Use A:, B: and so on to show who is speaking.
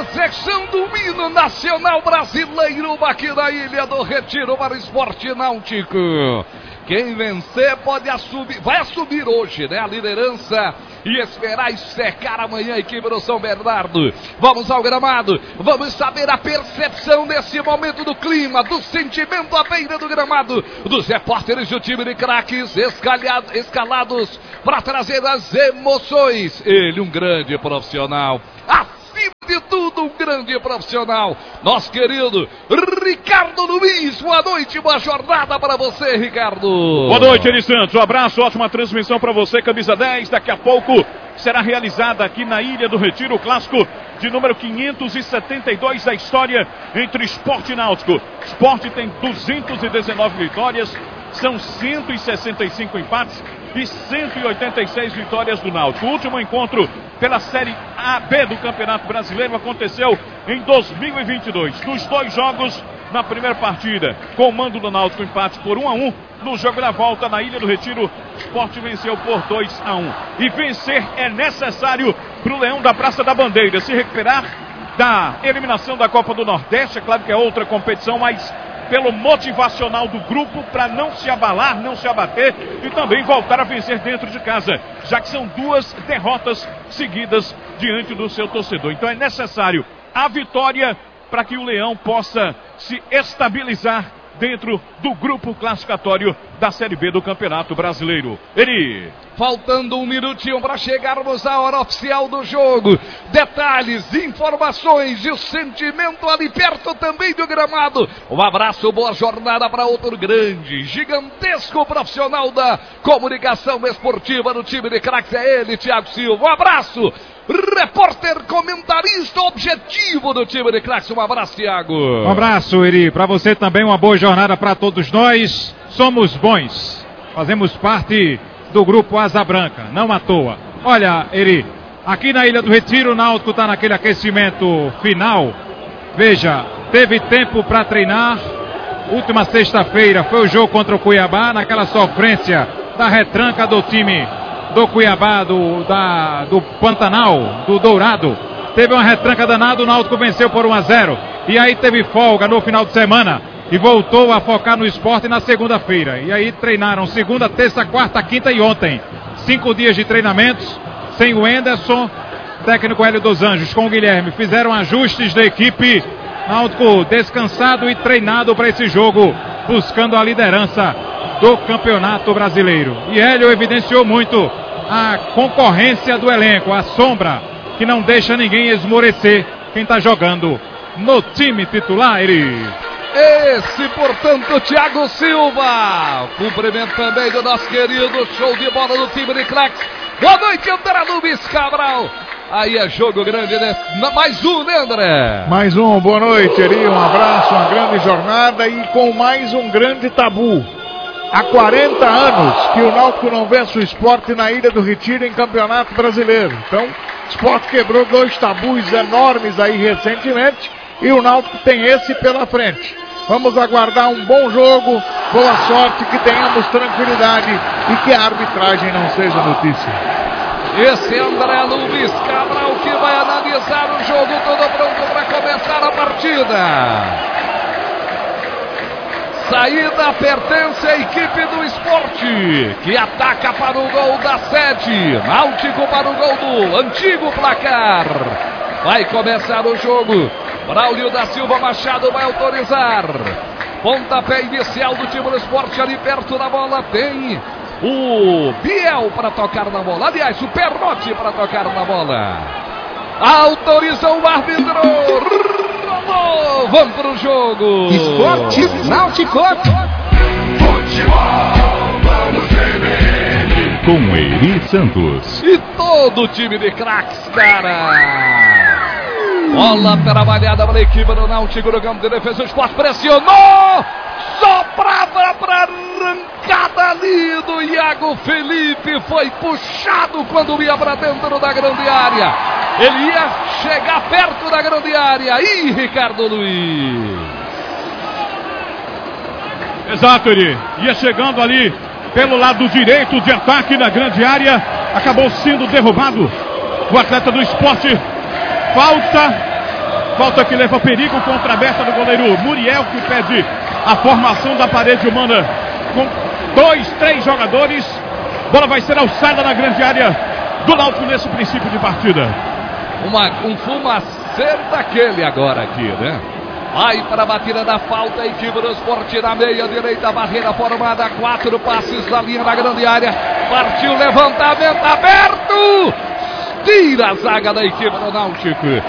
A: desejando o hino nacional brasileiro aqui na Ilha do Retiro para o esporte náutico. Quem vencer vai assumir hoje, né, a liderança e esperar secar amanhã a equipe do São Bernardo. Vamos ao gramado, vamos saber a percepção nesse momento do clima, do sentimento à beira do gramado, dos repórteres do time de craques escalados para trazer as emoções. Ele, um grande profissional, acima de tudo, um grande profissional, nosso querido Ricardo Luiz. Boa noite, boa jornada para você, Ricardo.
B: Boa noite, Eri Santos, um abraço, ótima transmissão para você, camisa 10, daqui a pouco será realizada aqui na Ilha do Retiro o clássico de número 572 da história entre Sport e Náutico. Sport tem 219 vitórias, são 165 empates e 186 vitórias do Náutico. O último encontro pela Série A-B do Campeonato Brasileiro aconteceu em 2022. Dos dois jogos, na primeira partida, com o mando do Náutico, empate por 1-1. No jogo da volta na Ilha do Retiro, o Sport venceu por 2-1. E vencer é necessário para o Leão da Praça da Bandeira se recuperar da eliminação da Copa do Nordeste. É claro que é outra competição, mas pelo motivacional do grupo, para não se abalar, não se abater e também voltar a vencer dentro de casa, já que são duas derrotas seguidas diante do seu torcedor. Então é necessário a vitória para que o Leão possa se estabilizar dentro do grupo classificatório da Série B do Campeonato Brasileiro. Eri.
A: Faltando um minutinho para chegarmos à hora oficial do jogo. Detalhes, informações e o sentimento ali perto também do gramado. Um abraço, boa jornada para outro grande, gigantesco profissional da comunicação esportiva do time de craques. É ele, Thiago Silva. Um abraço, repórter, comentarista objetivo do time de craques. Um abraço, Thiago.
C: Um abraço, Eri. Para você também uma boa jornada para todos nós. Somos bons. Fazemos parte do grupo Asa Branca, não à toa. Olha, Eri, aqui na Ilha do Retiro, o Náutico está naquele aquecimento final. Veja, teve tempo para treinar. Última sexta-feira foi o jogo contra o Cuiabá, naquela sofrência da retranca do time do Cuiabá, do Pantanal, do Dourado. Teve uma retranca danada, o Náutico venceu por 1-0. E aí teve folga no final de semana e voltou a focar no esporte na segunda-feira. E aí treinaram segunda, terça, quarta, quinta e ontem. 5 dias de treinamentos, sem o Enderson, técnico Hélio dos Anjos com o Guilherme. Fizeram ajustes da equipe, Náutico descansado e treinado para esse jogo, buscando a liderança do Campeonato Brasileiro. E Hélio evidenciou muito a concorrência do elenco, a sombra que não deixa ninguém esmorecer quem está jogando no time titular.
A: Esse, portanto, Thiago Silva. Cumprimento também do nosso querido show de bola do time de craques. Boa noite, André Luiz Cabral. Aí é jogo grande, né? Mais um, né, André?
D: Mais um, boa noite, Eri. Um abraço, uma grande jornada e com mais um grande tabu. Há 40 anos que o Náutico não vence o Sport na Ilha do Retiro em Campeonato Brasileiro. Então, o Sport quebrou 2 tabus enormes aí recentemente e o Náutico tem esse pela frente. Vamos aguardar um bom jogo, boa sorte, que tenhamos tranquilidade e que a arbitragem não seja notícia.
A: Esse é André Luiz Cabral que vai analisar o jogo, todo pronto para começar a partida. Saída pertence à equipe do Esporte, que ataca para o gol da sede. Náutico para o gol do antigo placar. Vai começar o jogo. Braulio da Silva Machado vai autorizar. Pontapé inicial do time do Esporte ali perto da bola. Tem o Biel para tocar na bola. Aliás, o Perrotti para tocar na bola. Autoriza o árbitro. Rolou. Vamos para o jogo.
E: Esporte Náutico.
F: Futebol, vamos ver.
B: Com Eri Santos.
A: E todo o time de craques, cara. Bola trabalhada pela equipe do Náutico no campo de defesa. O Sport pressionou. Sobrava para arrancada ali do Iago Felipe. Foi puxado quando ia para dentro da grande área. Ele ia chegar perto da grande área. Aí, Ricardo Luiz.
B: Exato, Eri. Ia chegando ali pelo lado direito de ataque na grande área. Acabou sendo derrubado o atleta do Sport. Falta Falta que leva perigo contra a aberta do goleiro Muriel, que pede a formação da parede humana com 2, 3 jogadores. Bola vai ser alçada na grande área do Náutico nesse princípio de partida.
A: Um fumaceiro daquele agora aqui, né? Vai para a batida da falta, a equipe do Sport na meia direita, barreira formada, 4 passes na linha da grande área. Partiu, levantamento aberto! Tira a zaga da equipe do Náutico.